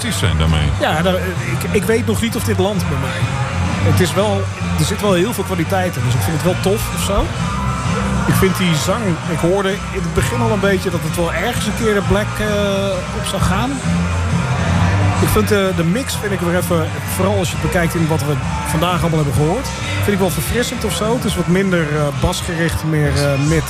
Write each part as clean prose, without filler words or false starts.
realistisch zijn daarmee. Ja, ik weet nog niet of dit landt bij mij. Het is wel, er zit wel heel veel kwaliteit in, dus ik vind het wel tof of zo. Ik vind die zang, ik hoorde in het begin al een beetje dat het wel ergens een keer de Black op zou gaan. Ik vind de mix, vind ik weer even, vooral als je het bekijkt in wat we vandaag allemaal hebben gehoord, vind ik wel verfrissend of zo. Het is wat minder basgericht, meer mid.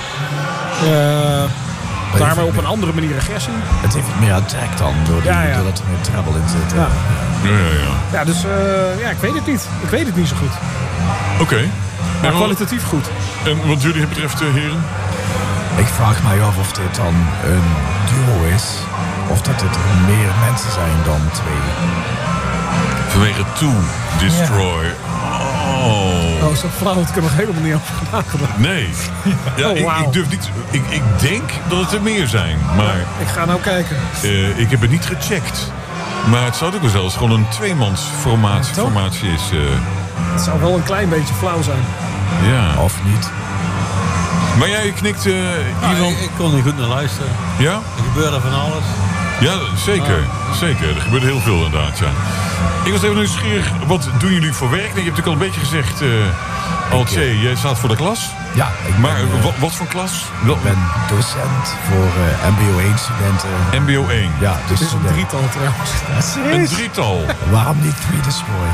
Daarmee op een andere manier agressie. Het heeft meer attack dan, doordat er meer treble in zit. Ja, dus ik weet het niet. Ik weet het niet zo goed. Oké. Maar kwalitatief goed. En wat jullie betreft, heren? Ik vraag mij af of dit dan een duo is. Of dat het meer mensen zijn dan 2. Vanwege To Destroy. Oh, zo flauw, dat ik er nog helemaal niet over nagedacht. Nee. Ja, ik durf niet. Ik denk dat het er meer zijn. Maar ik ga nou kijken. Ik heb het niet gecheckt. Maar het zou ook wel zelfs gewoon een tweemans formatie is. Het zou wel een klein beetje flauw zijn. Ja. Of niet. Maar jij knikt, Ivan. Ik kon niet goed naar luisteren. Ja? Er gebeurde van alles. Ja, zeker. Zeker. Er gebeurt heel veel inderdaad, ja. Ik was even nieuwsgierig. Wat doen jullie voor werk? Je hebt natuurlijk al een beetje gezegd, Altje, jij staat voor de klas. Ja. Maar wat voor klas? Ik ben docent voor MBO 1 studenten. MBO 1? Ja, dus het is een drietal trouwens. Een drietal? Waarom niet 3 Destroy?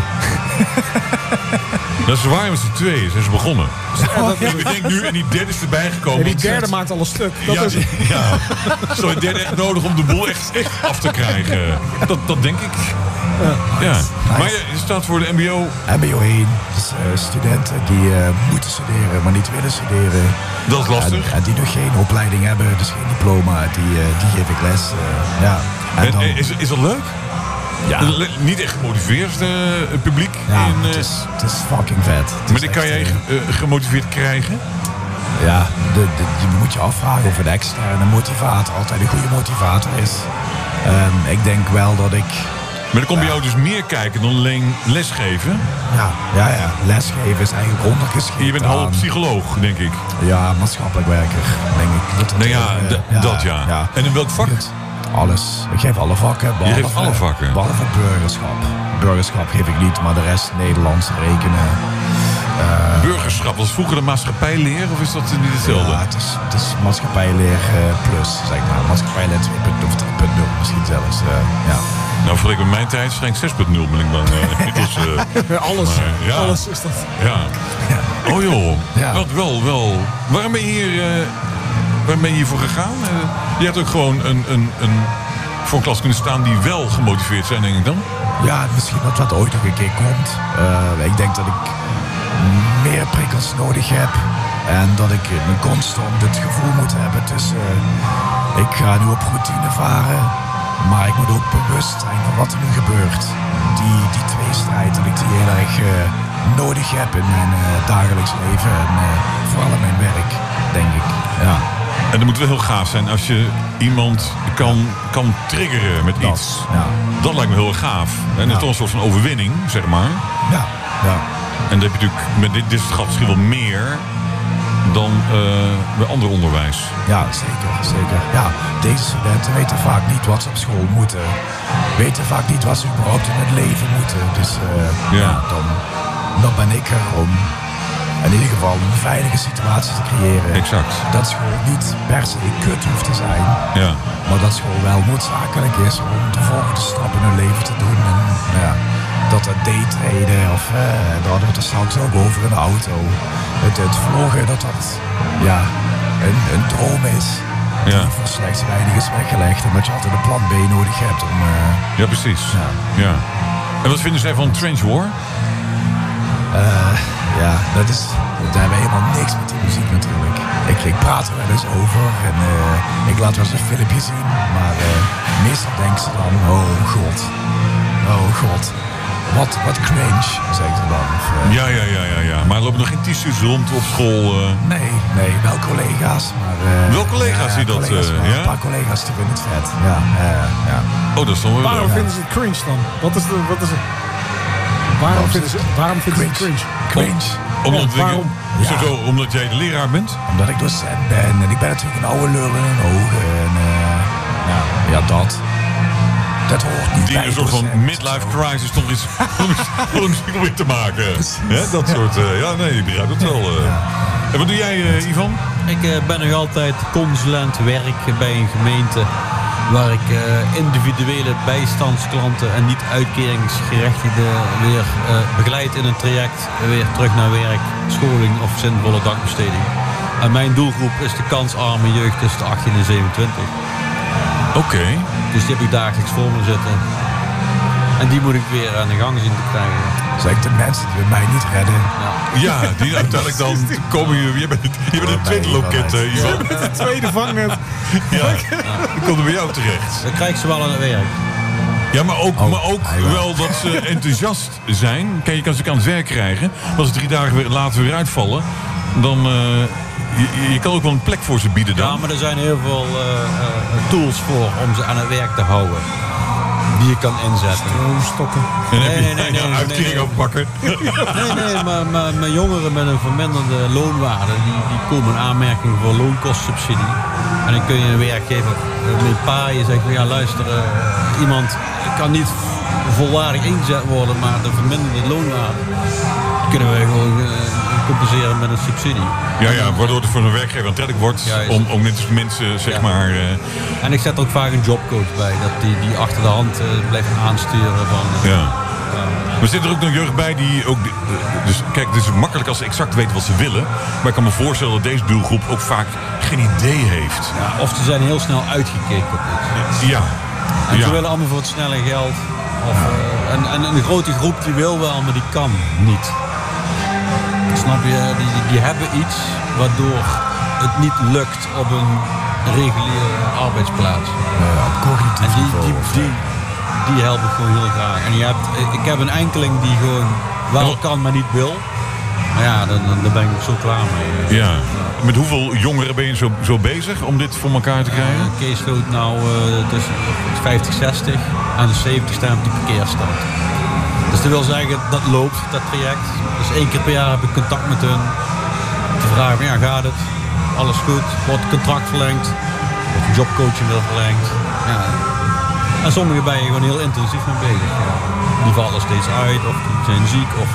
Dat is waar met z'n tweeën zijn ze begonnen. Ik denk nu, en die derde is erbij gekomen. En die derde maakt al een stuk. Dat is Zo die derde echt nodig om de boel echt af te krijgen. Dat denk ik. Ja. Maar je staat voor de MBO? MBO 1. Dus studenten die moeten studeren, maar niet willen studeren. Dat is lastig. En die nog geen opleiding hebben, dus geen diploma. Die geef ik les. Ja. En dan, is dat leuk? Ja. Niet echt gemotiveerd publiek? Ja, het is fucking vet. Maar die kan jij gemotiveerd krijgen? Ja, je moet je afvragen of een externe motivator altijd een goede motivator is. Ik denk wel dat ik... Maar dan kom je jou dus meer kijken dan alleen lesgeven? Ja. Lesgeven is eigenlijk ondergeschikt. Je bent half psycholoog, denk ik. Ja, maatschappelijk werker, denk ik. Dat ja. En in welk vak? Alles. Ik geef alle vakken. Je geeft alle vakken? Behalve burgerschap. Burgerschap geef ik niet, maar de rest Nederlands, rekenen. Burgerschap, was vroeger de maatschappijleer of is dat niet hetzelfde? Ja, het is maatschappijleer plus, zeg maar. Maatschappijleer 2.0 of 3.0 misschien zelfs. Ja. Nou, vergeleken met mijn tijd waarschijnlijk 6.0 ben ik dan. Alles is dat. Ja. Oh joh. Ja. Wat wel. Waarom ben je hier voor gegaan? Je hebt ook gewoon voor een klas kunnen staan die wel gemotiveerd zijn, denk ik dan? Ja, misschien dat ooit nog een keer komt. Ik denk dat ik meer prikkels nodig heb. En dat ik constant het gevoel moet hebben tussen... ik ga nu op routine varen. Maar ik moet ook bewust zijn van wat er nu gebeurt. Die tweestrijd, dat ik die heel erg nodig heb in mijn dagelijks leven. En vooral in mijn werk, denk ik. Ja. En dat moet wel heel gaaf zijn als je iemand kan triggeren met iets. Ja. Dat lijkt me heel erg gaaf. En het is toch een soort van overwinning, zeg maar. Ja. En dat heb je natuurlijk met dit gat misschien wel meer dan bij ander onderwijs. Ja, zeker. Ja, deze studenten weten vaak niet wat ze op school moeten. Weten vaak niet wat ze überhaupt in het leven moeten. Dus dan ben ik er om in ieder geval een veilige situatie te creëren. Exact. Dat school niet per se kut hoeft te zijn. Ja. Maar dat school wel noodzakelijk is om de volgende stap in hun leven te doen. En dat daytraden of daar hadden we het er straks ook over in de auto. Het vloggen, dat een droom is. Die voor slechts weinig is weggelegd. En dat je altijd een plan B nodig hebt om... Ja, precies. Ja. En wat vinden zij van Trench War? Daar hebben we helemaal niks met die muziek natuurlijk. Ik praat er wel eens over en ik laat wel eens een filmpje zien. Maar meestal denken ze dan, oh god. Wat cringe, zeggen ze dan. Ja. Maar er lopen nog geen tissues rond op school? Nee, wel collega's. Maar, wel collega's die dat... Een paar collega's die vinden het vet. Ja. Oh, dat is dan wel... Waarom vinden ze het cringe dan? Wat is het? Waarom vinden ze het cringe? Omdat jij de leraar bent? Omdat ik docent ben en ik ben natuurlijk een oude lul in hun ogen. En dat. Dat hoort niet Die bij een soort van procent. midlife crisis toch iets voor muziek om te maken. Hè, dat soort, ik begrijp het wel. En wat doe jij, Ivan? Ik ben nog altijd consulent werk bij een gemeente waar ik individuele bijstandsklanten en niet uitkeringsgerechtigden weer begeleid in een traject, weer terug naar werk, scholing of zinvolle dagbesteding. En mijn doelgroep is de kansarme jeugd tussen de 18 en 27. Oké. Dus die heb ik dagelijks voor me zitten. En die moet ik weer aan de gang zien te krijgen. Zeg de mensen die mij niet redden. Ja, die uiteindelijk dan komen je bent het tweede loket, Ivan. Het tweede vangnet. Ja, dan komt er bij jou terecht. Dan krijg ik ze wel aan het werk. Ja, maar ook wel dat ze enthousiast zijn. Kijk, je kan ze aan het werk krijgen. Maar als ze 3 dagen later weer uitvallen, dan... Je kan ook wel een plek voor ze bieden dan. Ja, maar er zijn heel veel tools voor om ze aan het werk te houden. Die je kan inzetten. Stokken. En dan heb je een uitkering afpakken. Nee, maar mijn jongeren met een verminderde loonwaarde... die komen in aanmerking voor loonkostsubsidie. En dan kun je een werkgever mee paaien. Zegt van ja, luister, iemand kan niet volwaardig ingezet worden... maar de verminderde loonwaarde kunnen we gewoon compenseren met een subsidie. Ja, waardoor het voor een werkgever aantrekkelijk wordt. Om net als mensen, zeg maar... En ik zet er ook vaak een jobcoach bij. Dat die achter de hand blijft aansturen van... Maar zit er ook nog jeugd bij die ook... Dus kijk, het is makkelijk als ze exact weten wat ze willen. Maar ik kan me voorstellen dat deze doelgroep ook vaak geen idee heeft. Ja, of ze zijn heel snel uitgekeken op iets. Ja. En ze willen allemaal voor het snelle geld. En een grote groep die wil wel, maar die kan niet. Snap je? Die hebben iets waardoor het niet lukt op een reguliere arbeidsplaats. Cognitief En niveau. die help ik gewoon heel graag. En ik heb een enkeling die gewoon wel kan, maar niet wil. Maar ja, daar ben ik zo klaar mee. Ja. Met hoeveel jongeren ben je zo bezig om dit voor elkaar te krijgen? Caseload nou tussen 50, 60 en de 70 staan op die parkeerstand. Dus dat wil zeggen, dat loopt, dat traject. Dus 1 keer per jaar heb ik contact met hun. Te vragen, ja, gaat het? Alles goed? Wordt het contract verlengd? Of de jobcoaching weer verlengd? Ja. En sommigen ben je gewoon heel intensief mee bezig. Ja. Die vallen steeds uit, of die zijn ziek, of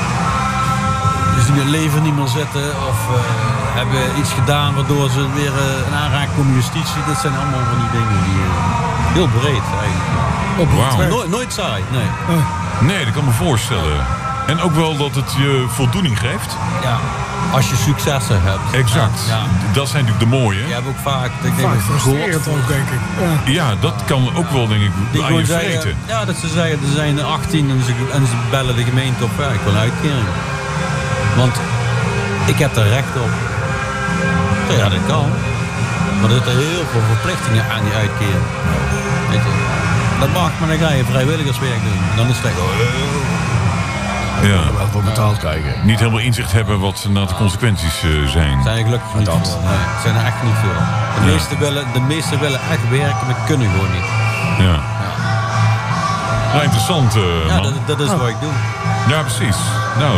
dus die leven niet meer zitten, of hebben iets gedaan waardoor ze weer in aanraking komen met justitie. Dat zijn allemaal van die dingen die heel breed eigenlijk. Wauw. Nooit saai, nee. Nee, dat kan me voorstellen. En ook wel dat het je voldoening geeft. Ja, als je successen hebt. Exact. Ja. Dat zijn natuurlijk de mooie. Je hebt ook vaak... Vaak frustrerend ook, denk ik. Ja, dat kan ook wel, denk ik, aan je vreten. Ja, dat ze zeggen, er zijn er 18 en ze bellen de gemeente op. Ja, ik wil een uitkering. Want ik heb er recht op. Ja, dat kan. Maar er zitten heel veel verplichtingen aan die uitkering. Weet je, dat mag, maar dan ga je vrijwilligerswerk doen. En dan is het Ja. Wel voor betaald krijgen. Niet helemaal inzicht hebben wat de consequenties zijn. zijn gelukkig niet veel. Nee, het zijn er echt niet veel. De meesten willen echt werken, maar kunnen gewoon niet. Ja. Nou, interessant, Ja, man. dat is wat ik doe. Ja, precies. Nou,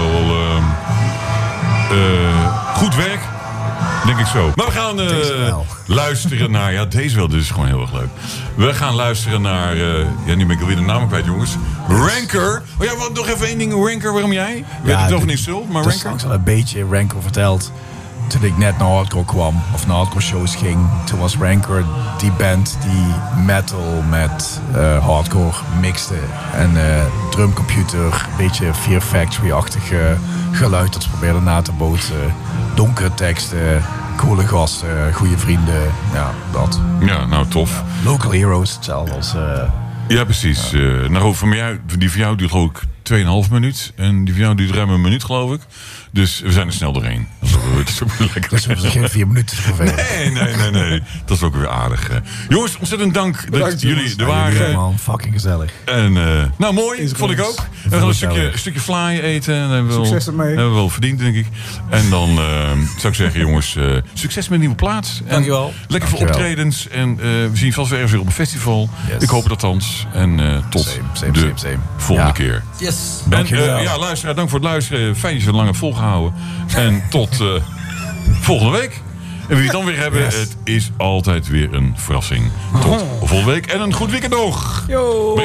goed werk. Denk ik zo. Maar we gaan luisteren naar... Ja, deze wel. Dit is gewoon heel erg leuk. We gaan luisteren naar... ja, nu ben ik alweer de naam kwijt, jongens. Ranker. Oh ja, wat, nog even één ding. Ranker, waarom jij? Weet het over niet zo, maar Ranker? Ik al een beetje Ranker verteld. Toen ik net naar hardcore kwam, of naar hardcore shows ging, toen was Ranker die band die metal met hardcore mixte. En drumcomputer, een beetje Fear Factory-achtig geluid dat ze probeerden na te bootsen. Donkere teksten, coole gasten, goede vrienden, ja, dat. Ja, nou, tof. Local heroes, hetzelfde als... Ja, precies. Nou, die van jou duurt geloof ik 2,5 minuut. En die van jou duurt ruim 1 minuut, geloof ik. Dus we zijn er snel doorheen. Dat is ook weer lekker. Dus we hebben geen 4 minuten te vervelen. Nee. Dat is ook weer aardig. Jongens, ontzettend dank dat jullie er waren. Man, fucking gezellig. En nou, mooi. Vond ik ook. We gaan een stukje fly eten. En Succes ermee. Hebben we wel verdiend, denk ik. En dan zou ik zeggen, jongens, succes met een nieuwe plaats. Dankjewel. Lekker veel optredens. En we zien vast weer ergens weer op een festival. Yes. Ik hoop het althans. En tot de volgende keer. Yes. En ja, luisteraar, dank voor het luisteren. Fijn dat je het lang hebt volgehouden. En tot volgende week. En wie het dan weer hebben, het is altijd weer een verrassing. Tot volgende week en een goed weekend nog. Yo.